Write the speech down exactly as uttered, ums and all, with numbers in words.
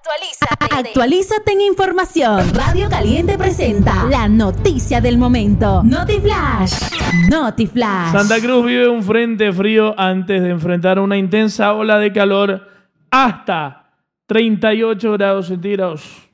Actualízate. Actualízate en información. Radio Caliente presenta la noticia del momento. Notiflash. Notiflash. Santa Cruz vive un frente frío antes de enfrentar una intensa ola de calor hasta treinta y ocho grados centígrados.